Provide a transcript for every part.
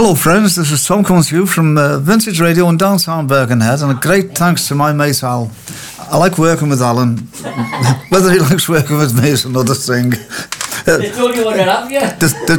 Hello friends, this is Tom coming to you from Vintage Radio in downtown Birkenhead, and a great thanks to my mate Al. I like working with Alan. Whether he likes working with me is another thing. They told you what it happened, yeah?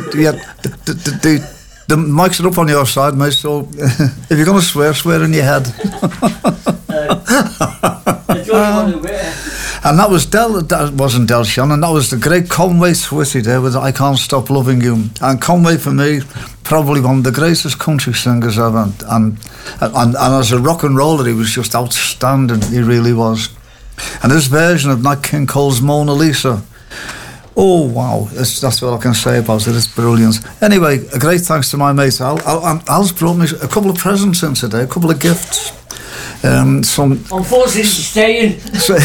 The mics are up on your side, mate, so if you're going to swear, swear in your head. They told you what to wear. And that was that wasn't Del Shannon, that was the great Conway Twitty there with I Can't Stop Loving You. And Conway, for me, probably one of the greatest country singers ever. And as a rock and roller, he was just outstanding, he really was. And this version of Nat King Cole's Mona Lisa, oh wow, that's what I can say about it, it's brilliant. Anyway, a great thanks to my mate Al. Al's brought me a couple of presents in today, a couple of gifts. Unfortunately, he's staying.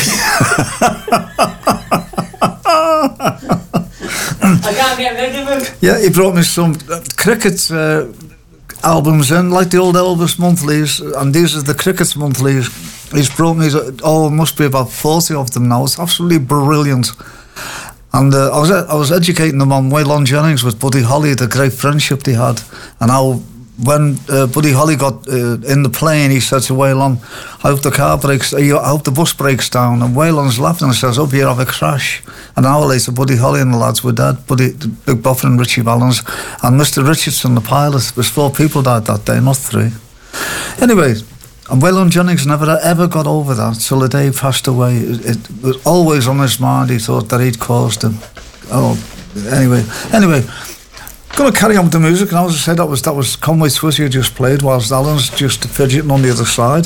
I can't get rid of him. Yeah, he brought me some cricket albums in, like the old Elvis monthlies, and these are the cricket monthlies. He's brought me, must be about 40 of them now. It's absolutely brilliant. And I was educating them on Waylon Jennings with Buddy Holly, the great friendship they had, and how when Buddy Holly got in the plane, he said to Waylon, I hope the bus breaks down. And Waylon's laughing and says, hope you have a crash. An hour later, Buddy Holly and the lads were dead. Big Buffer and Richie Valens. And Mr. Richardson, the pilot, there was 4 people died that day, not 3. Anyway, and Waylon Jennings never ever got over that till the day he passed away. It was always on his mind. He thought that he'd caused him. Anyway. Going to carry on with the music, and as I said, that was Conway Twitty you just played, whilst Alan's just fidgeting on the other side.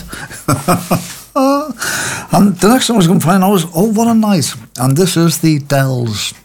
And the next song I was going to play now is Oh What a Night, and this is the Dells.